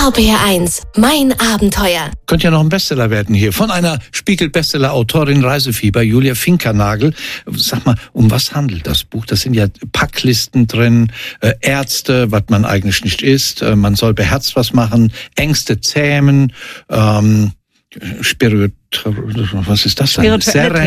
RPR1, mein Abenteuer. Könnte ja noch ein Bestseller werden hier. Von einer Spiegel-Bestseller-Autorin Reisefieber, Julia Finkernagel. Sag mal, um was handelt das Buch? Das sind ja Packlisten drin, Ärzte, was man eigentlich nicht isst. Man soll beherzt was machen, Ängste zähmen, was ist das denn?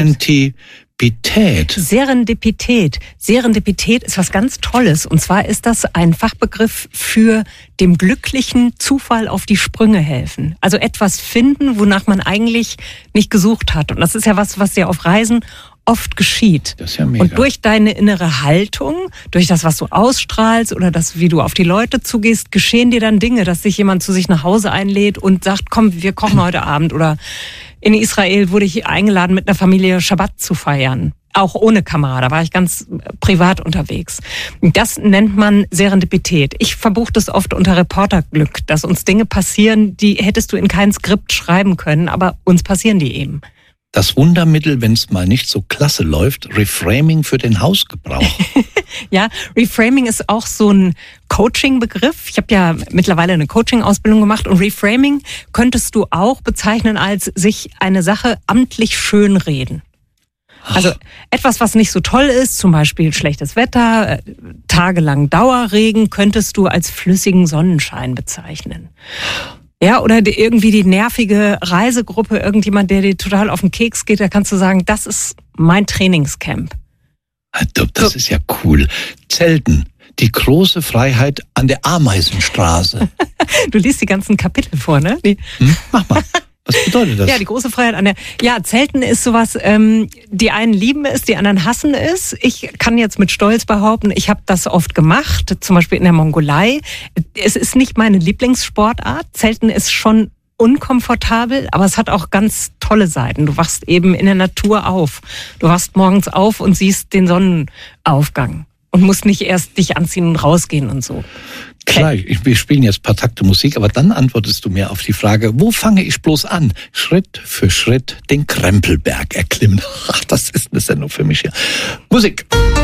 Serendipität. Serendipität ist was ganz Tolles. Und zwar ist das ein Fachbegriff für dem glücklichen Zufall auf die Sprünge helfen. Also etwas finden, wonach man eigentlich nicht gesucht hat. Und das ist ja was ja auf Reisen oft geschieht. Das ist ja mega. Und durch deine innere Haltung, durch das, was du ausstrahlst oder das, wie du auf die Leute zugehst, geschehen dir dann Dinge, dass sich jemand zu sich nach Hause einlädt und sagt, komm, wir kochen heute Abend. Oder in Israel wurde ich eingeladen, mit einer Familie Schabbat zu feiern. Auch ohne Kamera, da war ich ganz privat unterwegs. Das nennt man Serendipität. Ich verbuche das oft unter Reporterglück, dass uns Dinge passieren, die hättest du in kein Skript schreiben können, aber uns passieren die eben. Das Wundermittel, wenn es mal nicht so klasse läuft, Reframing für den Hausgebrauch. Ja, Reframing ist auch so ein Coaching-Begriff. Ich habe ja mittlerweile eine Coaching-Ausbildung gemacht und Reframing könntest du auch bezeichnen als sich eine Sache amtlich schönreden. Also etwas, was nicht so toll ist, zum Beispiel schlechtes Wetter, tagelang Dauerregen, könntest du als flüssigen Sonnenschein bezeichnen. Ja, oder irgendwie die nervige Reisegruppe, irgendjemand, der dir total auf den Keks geht, da kannst du sagen, das ist mein Trainingscamp. Das ist ja cool. Zelten, die große Freiheit an der Ameisenstraße. Du liest die ganzen Kapitel vor, ne? Mach mal. Was bedeutet das? Ja, die große Freiheit an der... Ja, Zelten ist sowas, die einen lieben es, die anderen hassen es. Ich kann jetzt mit Stolz behaupten, ich habe das oft gemacht, zum Beispiel in der Mongolei. Es ist nicht meine Lieblingssportart. Zelten ist schon unkomfortabel, aber es hat auch ganz tolle Seiten. Du wachst eben in der Natur auf. Du wachst morgens auf und siehst den Sonnenaufgang und musst nicht erst dich anziehen und rausgehen und so. Klar, wir spielen jetzt ein paar Takte Musik, aber dann antwortest du mir auf die Frage, wo fange ich bloß an? Schritt für Schritt den Krempelberg erklimmen. Ach, das ist eine Sendung für mich hier. Musik.